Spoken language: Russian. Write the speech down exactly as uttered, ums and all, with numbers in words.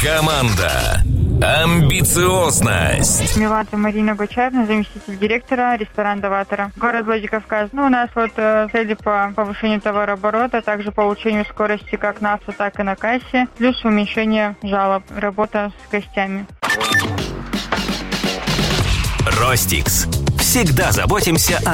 Команда. Амбициозность. Меладзе Марина Гучаевна, заместитель директора ресторана «Даватора». Город Владикавказ. Ну, у нас вот э, цели по повышению товарооборота, а также по улучшению скорости как на авто, так и на кассе, плюс уменьшение жалоб, работа с гостями. Ростикс. Всегда заботимся о